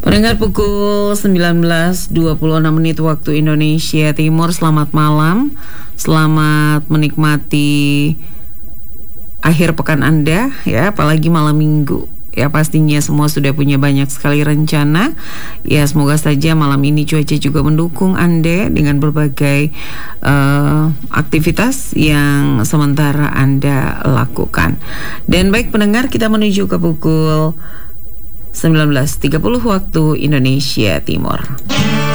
Pendengar pukul 19.26 waktu Indonesia Timur, selamat malam. Selamat menikmati akhir pekan Anda ya, apalagi malam Minggu. Ya pastinya semua sudah punya banyak sekali rencana. Ya semoga saja malam ini cuaca juga mendukung Anda dengan berbagai aktivitas yang sementara Anda lakukan. Dan baik pendengar, kita menuju ke pukul 19.30 waktu Indonesia Timur.